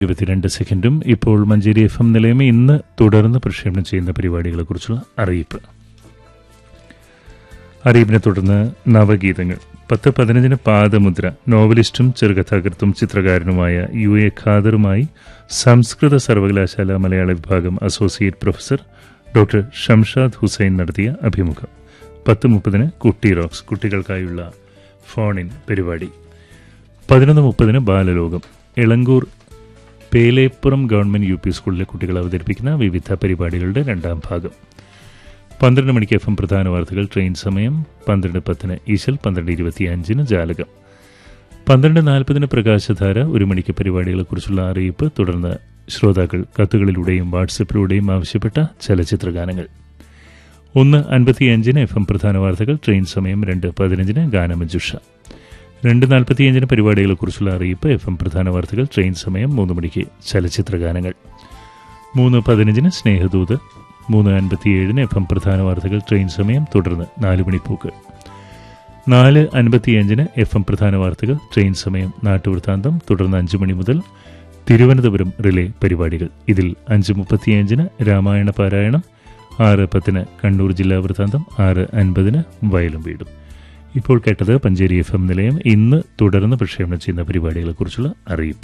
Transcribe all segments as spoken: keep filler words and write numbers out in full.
ഇരുപത്തിരണ്ട് സെക്കൻഡും. ഇപ്പോൾ മഞ്ചേരി എഫ് എം നിലയം ഇന്ന് തുടർന്ന് പ്രക്ഷേപണം ചെയ്യുന്ന പരിപാടികളെക്കുറിച്ചുള്ള അറിയിപ്പ്. അറിയിപ്പിനെ തുടർന്ന് നവഗീതങ്ങൾ. പത്ത് പതിനഞ്ചിന് പാദമുദ്ര. നോവലിസ്റ്റും ചെറുകഥാകൃത്തും ചിത്രകാരനുമായ യു എ ഖാദറുമായി സംസ്കൃത സർവകലാശാല മലയാള വിഭാഗം associate professor doctor Shamshad Hussain നടത്തിയ അഭിമുഖം. പത്ത് മുപ്പതിന് കുട്ടി റോക്സ്, കുട്ടികൾക്കായുള്ള ഫോൺ ഇൻ പരിപാടി. പതിനൊന്ന് മുപ്പതിന് Balalokam. Elankur Pelepuram government U P സ്കൂളിലെ കുട്ടികൾ അവതരിപ്പിക്കുന്ന വിവിധ പരിപാടികളുടെ രണ്ടാം ഭാഗം. പന്ത്രണ്ട് മണിക്ക് എഫ് എം പ്രധാന വാർത്തകൾ, ട്രെയിൻ സമയം. പന്ത്രണ്ട് പത്തിന് ഈശൽ. പന്ത്രണ്ട് ഇരുപത്തിയഞ്ചിന് ജാലകം. പന്ത്രണ്ട് നാൽപ്പതിന് പ്രകാശധാര. ഒരു മണിക്ക് പരിപാടികളെക്കുറിച്ചുള്ള അറിയിപ്പ്. തുടർന്ന് ശ്രോതാക്കൾ കത്തുകളിലൂടെയും വാട്സപ്പിലൂടെയും ആവശ്യപ്പെട്ട ചലച്ചിത്രഗാനങ്ങൾ. ഒന്ന് അൻപത്തിയഞ്ചിന് എഫ് എം പ്രധാന വാർത്തകൾ, ട്രെയിൻ സമയം. രണ്ട് പതിനഞ്ചിന് ഗാനമഞ്ജുഷ. രണ്ട് നാൽപ്പത്തിയഞ്ചിന് പരിപാടികളെക്കുറിച്ചുള്ള അറിയിപ്പ്. എഫ് എം പ്രധാന വാർത്തകൾ, ട്രെയിൻ സമയം. മൂന്ന് മണിക്ക് ചലച്ചിത്രഗാനങ്ങൾ. മൂന്ന് പതിനഞ്ചിന് സ്നേഹദൂത്. മൂന്ന് അൻപത്തിയേഴിന് എഫ് എം പ്രധാന വാർത്തകൾ, ട്രെയിൻ സമയം. തുടർന്ന് നാല് മണിപ്പൂക്ക്. നാല് അൻപത്തിയഞ്ചിന് എഫ് എം പ്രധാന വാർത്തകൾ, ട്രെയിൻ സമയം. നാട്ടുവൃത്താന്തം. തുടർന്ന് അഞ്ചു മണി മുതൽ തിരുവനന്തപുരം റിലേ പരിപാടികൾ. ഇതിൽ അഞ്ച് മുപ്പത്തിയഞ്ചിന് രാമായണ പാരായണം. ആറ് പത്തിന് കണ്ണൂർ ജില്ലാ വൃത്താന്തം. ആറ് അൻപതിന് വയലും വീടും. ഇപ്പോൾ കേട്ടത് മഞ്ചേരി എഫ് എം നിലയം ഇന്ന് തുടർന്ന് പ്രക്ഷേപണം ചെയ്യുന്ന പരിപാടികളെക്കുറിച്ചുള്ള അറിയിപ്പ്.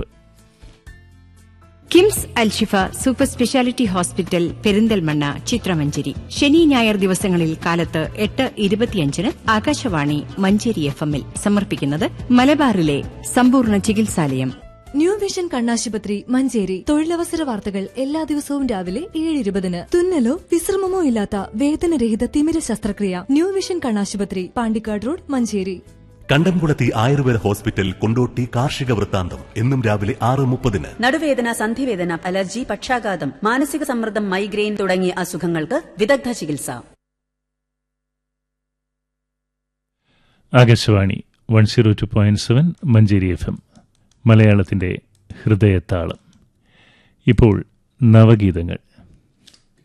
KIMS Alshifa super speciality hospital Perinthalmanna ചിത്രമഞ്ചേരി. ശനി ഞായർ ദിവസങ്ങളിൽ കാലത്ത് എട്ട് ഇരുപത്തിയഞ്ചിന് ആകാശവാണി മഞ്ചേരി എഫ് എമ്മിൽ സമർപ്പിക്കുന്നത് മലബാറിലെ സമ്പൂർണ്ണ ചികിത്സാലയം. ന്യൂ വിഷൻ കണ്ണാശുപത്രി മഞ്ചേരി. തൊഴിലവസര വാർത്തകൾ എല്ലാ ദിവസവും രാവിലെ ഏഴ് ഇരുപതിന്. തുന്നലോ വിശ്രമമോ ഇല്ലാത്ത വേദനരഹിത തിമിര ശസ്ത്രക്രിയ. ന്യൂ വിഷൻ കണ്ണാശുപത്രി, പാണ്ടിക്കാട് റോഡ്, മഞ്ചേരി. കണ്ടംകുളത്തി ആയുർവേദ ഹോസ്പിറ്റൽ, കൊണ്ടോട്ടി കാർഷിക വൃത്താന്തം. എന്നും രാവിലെ ആറ് മുപ്പതിന്. നടുവേദന, സന്ധിവേദന, അലർജി, പക്ഷാഘാതം, മാനസിക സമ്മർദ്ദം, മൈഗ്രെയിൻ തുടങ്ങിയ അസുഖങ്ങൾക്ക് വിദഗ്ധ ചികിത്സ. Akashvani one zero two point seven Manjeri F M, മലയാളത്തിന്റെ ഹൃദയത്താളം. ഇപ്പോൾ നവഗീതങ്ങൾ.